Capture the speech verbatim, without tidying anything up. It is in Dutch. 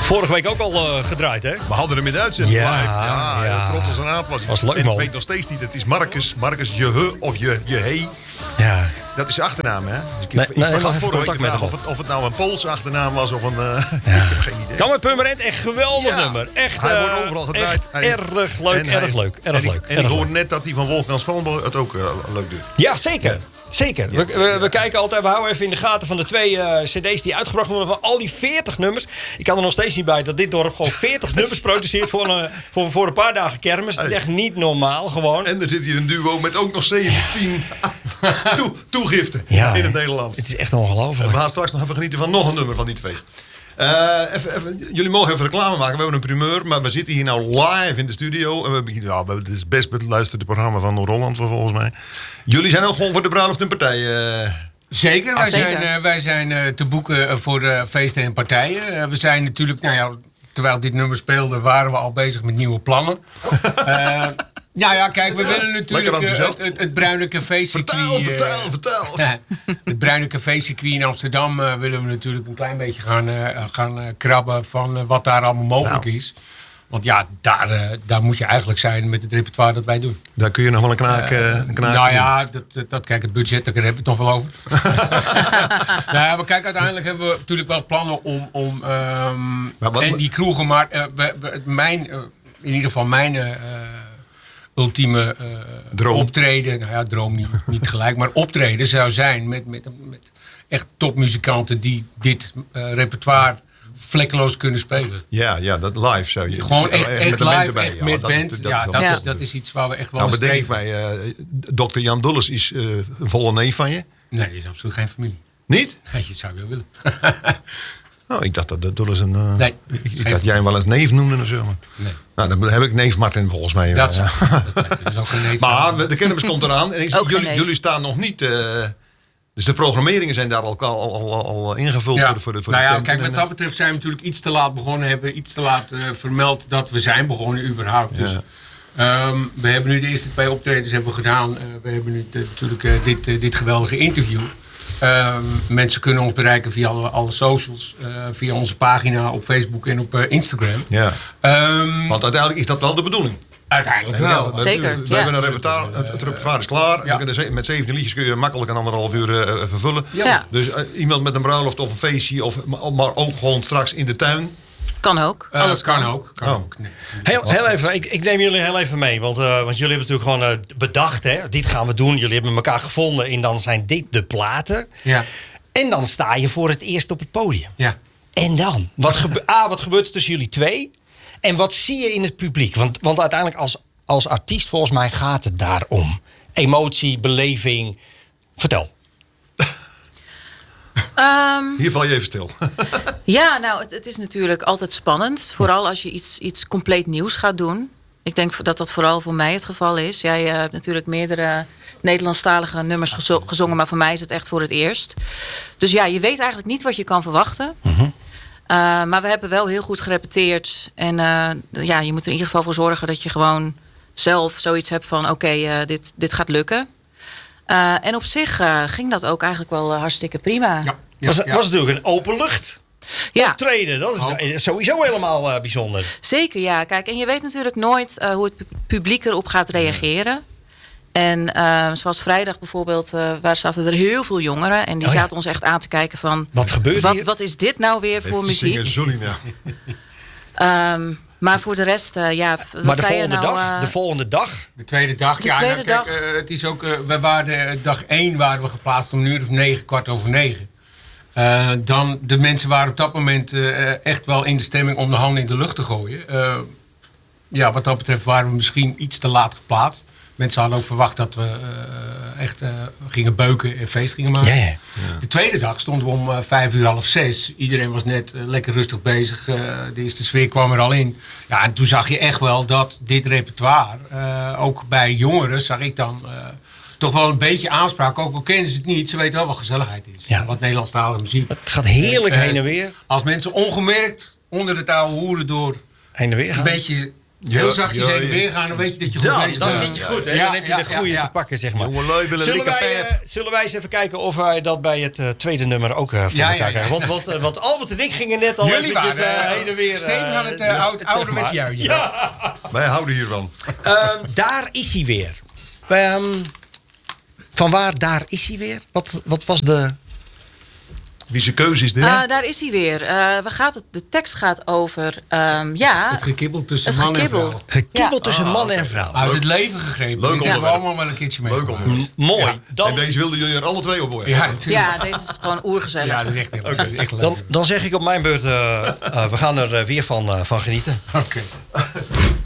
Vorige week ook al uh, gedraaid, hè? We hadden hem in de uitzending ja, live. Ja, ja. trots als een aap was. Was leuk, en man. ik weet nog steeds niet, het is Marcus. Marcus Jehe of Je, Jehe. Ja. Dat is zijn achternaam, hè? Dus ik Nee, ik nee, vergat nee, vorige week contact te met vragen hem of het, of het nou een Poolse achternaam was of een... Uh, Ja. ik heb geen idee. Kan met Purmerend, echt geweldig Ja. nummer. Echt, Hij uh, wordt overal gedraaid. Echt Hij- erg leuk, en hij- erg leuk, erg en ik, leuk. En erg ik hoorde leuk. net dat die van Wolfgang Svanberg het ook uh, leuk doet. Ja, zeker. Zeker. We, we, we kijken altijd, we houden even in de gaten van de twee uh, cd's die uitgebracht worden. Van al die veertig nummers. Ik kan er nog steeds niet bij dat dit dorp gewoon veertig nummers produceert voor een, voor, voor een paar dagen kermis. Dat is echt niet normaal gewoon. En er zit hier een duo met ook nog zeventien toe, toegiften Ja, in het Nederlands. Het is echt ongelooflijk. We gaan straks nog even genieten van nog een nummer van die twee. Uh, even, even, jullie mogen even reclame maken. We hebben een primeur, maar we zitten hier nou live in de studio. En we beginnen, nou, het is het best beluisterde programma van Noord-Holland volgens mij. Jullie zijn ook gewoon voor de bruiloft en partijen. Uh, Zeker, wij Ah, zeker. zijn, uh, wij zijn uh, te boeken uh, voor uh, feesten en partijen. Uh, we zijn natuurlijk, nou ja, terwijl dit nummer speelde, waren we al bezig met nieuwe plannen. uh, Ja, ja, kijk, we willen natuurlijk uh, het, het, het Bruine Café-circuit... Vertel, vertel, uh, vertel. Het Bruine Café-circuit in Amsterdam uh, willen we natuurlijk een klein beetje gaan, uh, gaan uh, krabben van uh, wat daar allemaal mogelijk nou. is. Want ja, daar, uh, daar moet je eigenlijk zijn met het repertoire dat wij doen. Daar kun je nog wel een knaak, uh, een knaak Nou ja, dat, dat, kijk, het budget, daar hebben we het nog wel over. Nou ja, maar kijk, uiteindelijk hebben we natuurlijk wel plannen om... om um, maar wat, en die kroegen, maar uh, we, we, mijn, uh, in ieder geval mijn... Uh, ultieme uh, droom. optreden, nou ja, droom niet, niet gelijk, maar optreden zou zijn met, met, met echt topmuzikanten die dit uh, repertoire vlekkeloos kunnen spelen. Ja, ja, dat live zou je... Gewoon echt, echt met een band live, erbij. echt Ja, met dat is- band. dat is Ja, wel- dat, Ja. is, dat is iets waar we echt wel Nou aan bedenk ik streven. mij, uh, dokter Jan Dulles is uh, een volle neef van je. Nee, dat is absoluut geen familie. Niet? Nee, dat zou je wel willen. Oh, ik dacht dat dat Dulles een... Uh, Nee, ik, ik geen dacht jij hem wel eens neef noemde of zo. Maar. Nee. Nou, dan heb ik neef Martin volgens mij. Dat, uh, zou, dat, dat is ook geen neef. Maar we- de kennis komt eraan. En ik, Ook geen jullie, neef. jullie staan nog niet... Uh, dus de programmeringen zijn daar al, al, al, al ingevuld Ja. voor de, voor de, voor nou de ja, tent kijk, en, wat uh, dat betreft zijn we natuurlijk iets te laat begonnen. Hebben iets te laat uh, vermeld dat we zijn begonnen überhaupt. Dus, um, we hebben nu de eerste twee optredens hebben we gedaan. Uh, we hebben nu de, natuurlijk uh, dit, uh, dit geweldige interview. Um, mensen kunnen ons bereiken via alle, alle socials. Uh, via onze pagina op Facebook en op uh, Instagram. Ja. Um, Want uiteindelijk is dat wel de bedoeling. uiteindelijk Ja, wel. we- Zeker, We ja. hebben een repertoire, het, het repertoire is klaar. Ja. We kunnen ze- met zeventien liedjes kun je makkelijk een anderhalf uur uh, vervullen. Ja. Dus uh, iemand met een bruiloft of een feestje, of, maar, maar ook gewoon straks in de tuin. Kan ook. Uh, Alles kan kan. ook. Kan Oh. ook. Nee. Heel, heel even, ik, ik neem jullie heel even mee. Want, uh, want jullie hebben natuurlijk gewoon uh, bedacht, hè, dit gaan we doen. Jullie hebben elkaar gevonden en dan zijn dit de platen. Ja. En dan sta je voor het eerst op het podium. Ja. En dan? Wat gebe- A, wat gebeurt er tussen jullie twee? En wat zie je in het publiek? Want, want uiteindelijk als, als artiest volgens mij gaat het daarom. Emotie, beleving. Vertel. Ehm, Hier val je even stil. ja, nou, het, het is natuurlijk altijd spannend. Vooral als je iets, iets compleet nieuws gaat doen. Ik denk dat dat vooral voor mij het geval is. Jij uh, hebt natuurlijk meerdere Nederlandstalige nummers gezo- gezongen, maar voor mij is het echt voor het eerst. Dus ja, je weet eigenlijk niet wat je kan verwachten. Mm-hmm. Uh, maar we hebben wel heel goed gerepeteerd. En uh, ja, je moet er in ieder geval voor zorgen dat je gewoon zelf zoiets hebt van... oké, okay, uh, dit, dit gaat lukken. Uh, en op zich uh, ging dat ook eigenlijk wel uh, hartstikke prima. Ja. Ja. was, Ja. was natuurlijk een openlucht Ja. optreden. Dat is sowieso helemaal uh, bijzonder. Zeker, ja. Kijk, en je weet natuurlijk nooit uh, hoe het pu- publiek erop gaat reageren. En uh, zoals vrijdag bijvoorbeeld, uh, waar zaten er heel veel jongeren. En die Oh ja. zaten ons echt aan te kijken van... Wat gebeurt wat, hier? wat is dit nou weer voor muziek? Zingen Zulina. Um, maar voor de rest, uh, ja, wat Maar de zei je volgende, nou? dag, uh, de volgende dag? De tweede dag. De ja, tweede nou, kijk, dag. uh, het is ook, uh, we waren uh, dag één waren we geplaatst om een uur of negen, kwart over negen. Uh, dan, de mensen waren op dat moment uh, echt wel in de stemming om de handen in de lucht te gooien. Uh, ja, wat dat betreft waren we misschien iets te laat geplaatst. Mensen hadden ook verwacht dat we uh, echt uh, gingen beuken en feest gingen maken. Ja, ja. De tweede dag stonden we om uh, vijf uur, half zes. Iedereen was net uh, lekker rustig bezig. Uh, de eerste sfeer kwam er al in. Ja, en toen zag je echt wel dat dit repertoire, uh, ook bij jongeren, zag ik dan uh, toch wel een beetje aanspraak. Ook al kennen ze het niet, ze weten wel wat gezelligheid is. Ja. Wat Nederlandstalige muziek. Het gaat heerlijk Uh, heen en weer. Als mensen ongemerkt onder het oude hoeren door Heen en weer een gaan. beetje Heel zachtjes Ja, even ja. weer gaan, dan weet je dat je goed Dan, bezig dan bent. zit je goed, hè? Ja, Dan heb je ja, de goede ja, ja. te pakken, zeg maar. Jongen, lui willen Zullen likken wij, pijp. eh, zullen wij eens even kijken of wij dat bij het eh, tweede nummer ook eh, voor Ja, elkaar ja, ja. krijgen? Want, want, eh, want Albert en ik gingen net al Jullie eventjes waren eh, eh, heen en weer. stevig aan het eh, uh, oud, zeg ouderwets maar. juichen. Ja. Wij houden hiervan. Ehm, daar is hij weer. Ehm, van waar daar is hij weer? Wat, wat was de... Wie zijn keuze is dit? Ah, daar is hij weer. Eh, waar gaat het? De tekst gaat over, ehm, ja, Het gekibbel tussen het man en gekibbel. vrouw. Gekibbel Ja. tussen man en vrouw. Uit het leven gegrepen. Leuk Dit hebben we onderwerp. allemaal wel een keertje mee. Leuk onderwerp. Mooi. Ja. Dan, En deze wilden jullie er alle twee op horen. Ja, natuurlijk. Ja, deze is gewoon oergezellig. Ja, dat is echt heel leuk. Echt leuk. dan, dan zeg ik op mijn beurt, eh, eh, we gaan er eh, weer van, eh, van genieten. Oké.